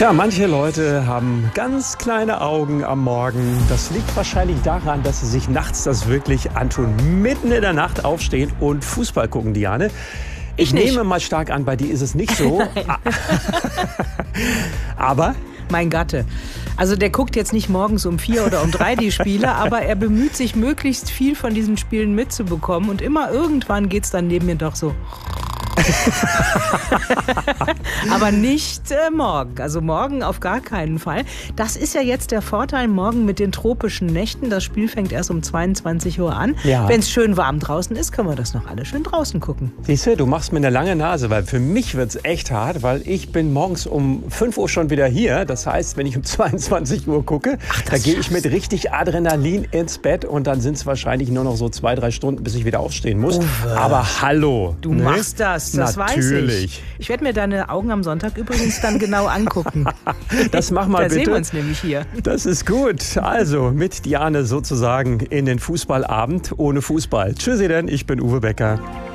Tja, manche Leute haben ganz kleine Augen am Morgen. Das liegt wahrscheinlich daran, dass sie sich nachts das wirklich antun. Mitten in der Nacht aufstehen und Fußball gucken, Diane. Ich nehme mal stark an, bei dir ist es nicht so. Aber? Mein Gatte. Also der guckt jetzt nicht morgens um 4 oder um 3 die Spiele, aber er bemüht sich, möglichst viel von diesen Spielen mitzubekommen. Und immer irgendwann geht es dann neben mir doch so. Aber nicht morgen. Also morgen auf gar keinen Fall. Das ist ja jetzt der Vorteil morgen mit den tropischen Nächten. Das Spiel fängt erst um 22 Uhr an. Ja. Wenn es schön warm draußen ist, können wir das noch alle schön draußen gucken. Siehst du, du machst mir eine lange Nase, weil für mich wird es echt hart, weil ich bin morgens um 5 Uhr schon wieder hier. Das heißt, wenn ich um 22 Uhr gucke, da gehe ich mit richtig Adrenalin ins Bett und dann sind es wahrscheinlich nur noch so 2-3 Stunden, bis ich wieder aufstehen muss. Uwe. Aber hallo. Du machst das. Das Natürlich. weiß ich. Ich werde mir deine Augen am Sonntag übrigens dann genau angucken. Das mach mal da bitte. Da sehen wir uns nämlich hier. Das ist gut. Also mit Diane sozusagen in den Fußballabend ohne Fußball. Tschüssi denn, ich bin Uwe Becker.